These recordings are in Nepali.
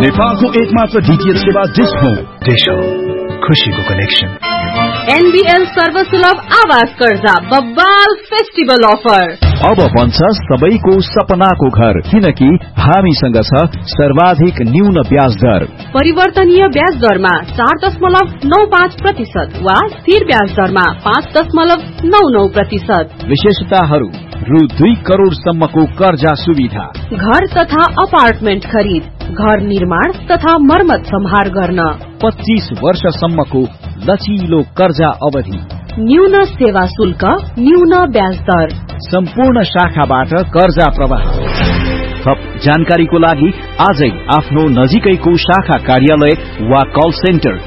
नेपालको एकमात्र डीटीएच सेवा डिश होम। खुशीको कनेक्सन। एनबीएल सर्वसुलभ आवास कर्जा बब्बाल फेस्टिभल अफर। अब बन्छ सबैको सपनाको घर, किनकि हामीसँग छ सर्वाधिक न्यून ब्याज दर। परिवर्तनीय ब्याज दरमा 4.95% वा स्थिर ब्याज दरमा 5.99%। विशेषताहरू: रु 2 करोड़ सम्मको कर्जा सुविधा, घर तथा अपार्टमेन्ट खरिद, घर निर्माण तथा मर्मत सम्हार गर्न, 25 वर्षसम्मको लचिलो कर्जा अवधि, न्यून सेवा शुल्क, न्यून ब्याज दर, सम्पूर्ण शाखाबाट कर्जा प्रवाह। थप जानकारीको लागि आजै आफ्नो नजिकैको शाखा कार्यालय वा कल सेन्टर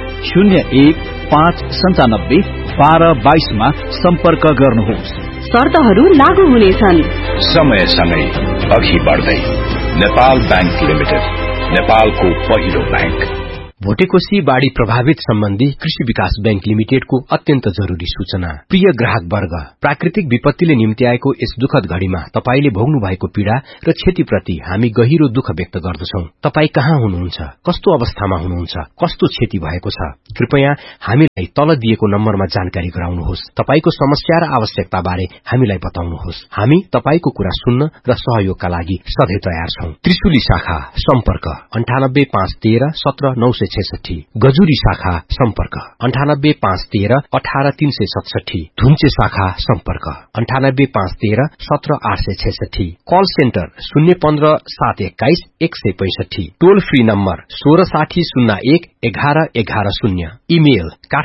0159721222 मा सम्पर्क गर्नुहोस्। शर्तहरू लागू हुनेछन्। समयसँगै अघि बढ्दै नेपाल बैंक लिमिटेड, नेपालको पहिलो बैंक। भोटेकोशी बाढ़ी प्रभावित सम्बन्धी कृषि विकास बैंक लिमिटेडको अत्यन्त जरूरी सूचना। प्रिय ग्राहक वर्ग, प्राकृतिक विपत्तिले निम्ति आएको यस दुखद घड़ीमा तपाईले भोग्नु भएको पीड़ा र क्षतिप्रति हामी गहिरो दुःख व्यक्त गर्दछौं। तपाई कहाँ हुनुहुन्छ, कस्तो अवस्थामा हुनुहुन्छ, कस्तो क्षति भएको छ, कृपया हामीलाई तल दिएको नम्बरमा जानकारी गराउनुहोस्। तपाईको समस्या र आवश्यकता बारे हामीलाई बताउनुहोस्। हामी तपाईको कुरा सुन्न र सहयोगका लागि सधैं तयार छौं। त्रिशुली शाखा सम्पर्क 98513 17966, गजुरी शाखा सम्पर्क 98513 18367, धुम्चे शाखा सम्पर्क 98513 17866, कल सेन्टर 015 721 165, टोल फ्री नम्बर 166001 1111, इमेल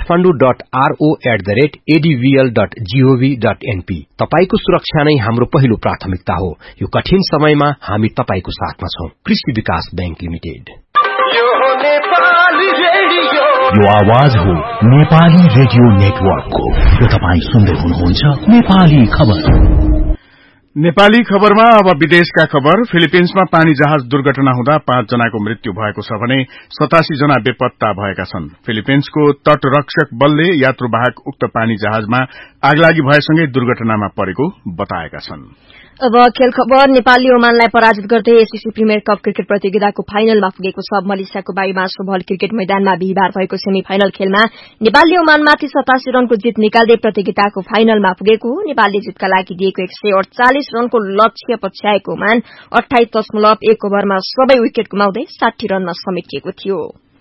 kathmandu.ro@advl.gov.np। तपाईको सुरक्षा नै हाम्रो पहिलो प्राथमिकता हो। यो कठिन समयमा हामी तपाईको साथमा छौं। कृषि विकास बैंक लिमिटेड। यो आवाज हो नेपाली रेडियो नेटवर्कको। यो तपाई सुन्दै हुनुहुन्छ नेपाली खबर। नेपाली खबरमा अब विदेशका खबर। फिलिपिन्समा पानी जहाज दुर्घटना हुँदा 5 जनाको मृत्यु भएको छ भने 87 जना बेपत्ता भएका छन्। फिलिपिन्सको तटरक्षक बलले यात्रुवाहक उक्त पानी जहाजमा आगलागी भएसँगै दुर्घटनामा परेको बताएका छन्। अब खेल खबर। नेपालले ओमानलाई पराजित गर्दै एससीसी प्रिमियर कप क्रिकेट प्रतियोगिताको फाइनलमा पुगेको छ। मलेसियाको बाईमा सोभल क्रिकेट मैदानमा बिहिबार भएको सेमी फाइनल खेलमा नेपालले ओमानमाथि 87 रनको जित निकाल्दै प्रतियोगिताको फाइनलमा पुगेको हो। नेपालले जितका लागि दिएको 148 रनको लक्ष्य पछ्याएको ओमान 28.1 ओभरमा सबै विकेट गुमाउँदै 60 रनमा समेटिएको थियो।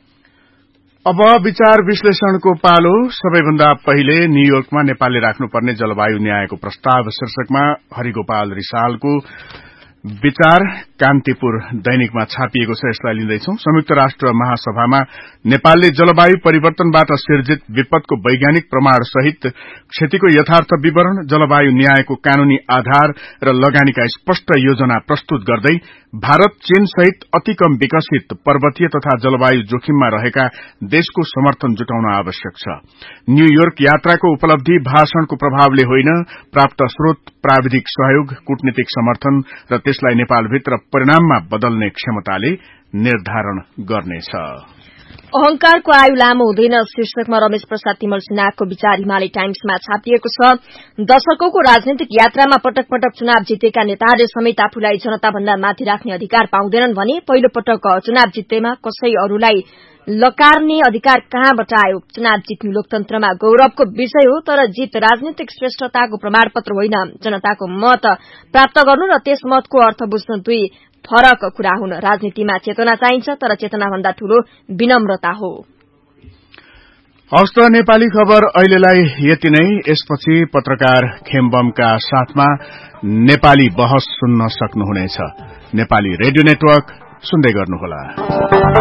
अब विचार विश्लेषणको पालो। सबैभन्दा पहिले न्यूयोर्कमा नेपालले राख्नुपर्ने जलवायु न्यायको प्रस्ताव शीर्षकमा हरिगोपाल रिसालको विचार कान्तिपुर दैनिकमा छापिएको छ। यसलाई लिँदैछौं। संयुक्त राष्ट्र महासभामा नेपालले जलवायु परिवर्तनबाट सिर्जित विपदको वैज्ञानिक प्रमाण सहित क्षतिको यथार्थ विवरण, जलवायु न्यायको कानूनी आधार र लगानीका स्पष्ट योजना प्रस्तुत गर्दै भारत, चीन सहित अति कम विकसित पर्वतीय तथा जलवायु जोखिममा रहेका देशको समर्थन जुटाउन आवश्यक छ। न्यूयोर्क यात्राको उपलब्धि भाषणको प्रभावले होइन, प्राप्त स्रोत, प्राविधिक सहयोग, कूटनीतिक समर्थन र त्यसलाई नेपालभित्र परिणाममा बदल्ने क्षमताले निर्धारण गर्नेछ। अहंकारको आयु लामो हुँदैन शीर्षकमा रमेश प्रसाद तिमल सिन्हाको विचार हिमालय टाइम्समा छापिएको छ। दशकौंको राजनीतिक यात्रामा पटक पटक चुनाव जितेका नेताहरूले समेत आफूलाई जनताभन्दा माथि राख्ने अधिकार पाउँदैनन् भने पहिलो पटक चुनाव जित्दैमा कसै अरूलाई लकारने अधिकार कहाँबाट आयो? चुनाव जित्नु लोकतन्त्रमा गौरवको विषय हो, तर जित राजनीतिक श्रेष्ठताको प्रमाणपत्र होइन। जनताको मत प्राप्त गर्नु र त्यस मतको अर्थ बुझ्नु दुई फरक कुरा हुन्। राजनीतिमा चेतना चाहिन्छ, तर चेतनाभन्दा ठूलो विनम्रता हो। हस्त नेपाली खबर अहिलेलाई यति नै। यसपछि पत्रकार खेमबमका साथमा नेपाली बहस सुन्न सक्नुहुनेछ। नेपाली रेडियो नेटवर्क सुन्दै गर्नुहोला।